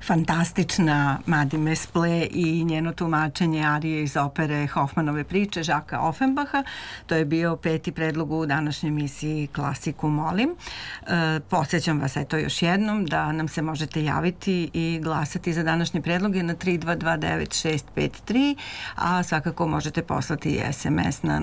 fantastična Madi Mesple i njeno tumačenje arije iz opere Hoffmanove priče Žaka Offenbacha. To je bio 5. predlog u današnjoj emisiji Klasiku molim. Podsjećam vas eto još jednom da nam se možete javiti i glasati za današnje predloge na 3229-653, a svakako možete poslati i SMS na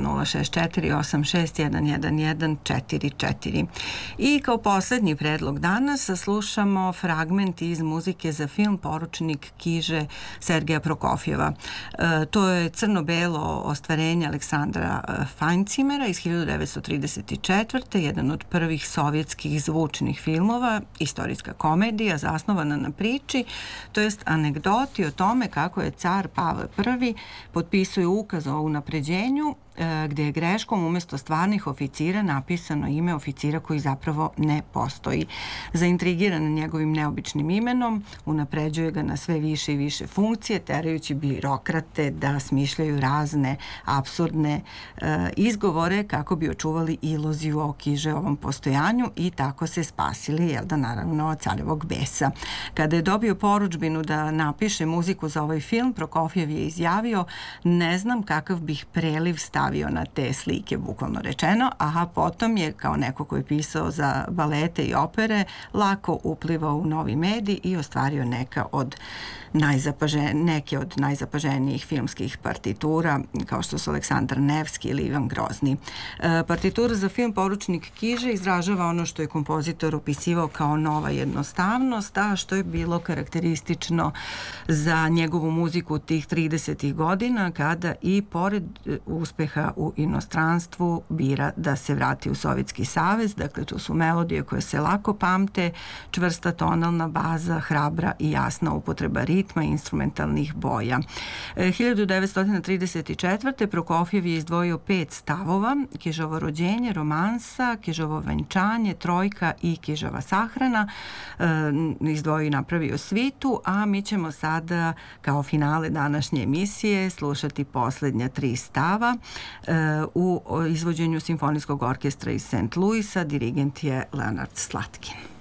064-86-111-44. I kao poslednji predlog danas slušamo fragment iz muzike za film Poručnik Kiže Sergeja Prokofjeva. To je crno-belo ostvarenje Aleksandra Fajncimera iz 1934. Jedan od prvih sovjetskih zvučnih filmova, istorijska komedija zasnovana na priči, to jest anegdoti o tome kako je car Pavle I potpisuje ukaz o unapređenju gde je greškom umesto stvarnih oficira napisano ime oficira koji zapravo ne postoji. Zaintrigiran njegovim neobičnim imenom, unapređuje ga na sve više i više funkcije, terajući birokrate da smišljaju razne apsurdne izgovore kako bi očuvali iluziju o Kižeovom postojanju i tako se spasili, naravno, od carevog besa. Kada je dobio poručbinu da napiše muziku za ovaj film, Prokofjev je izjavio: ne znam kakav bih preliv stavio na te slike, bukvalno rečeno, a potom je, kao neko koji je pisao za balete i opere, lako uplivao u novi medij i ostvario neke od najzapaženijih filmskih partitura, kao što su Aleksandar Nevski ili Ivan Grozni. Partitura za film Poručnik Kiže izražava ono što je kompozitor opisivao kao nova jednostavnost, a što je bilo karakteristično za njegovu muziku tih 30. godina, kada i pored uspeha u inostranstvu bira da se vrati u Sovjetski savez. Dakle, tu su melodije koje se lako pamte, čvrsta tonalna baza, hrabra i jasna upotreba ritma i instrumentalnih boja. 1934. Prokofjev je izdvojio 5 stavova: Kižovo rođenje, romansa, Kižovo venčanje, trojka i Kižova sahrana. Izdvojio i napravio svitu, a mi ćemo sada kao finale današnje emisije slušati poslednja 3 stava u izvođenju Simfonijskog orkestra iz St. Louisa. Dirigent je Leonard Slatkin.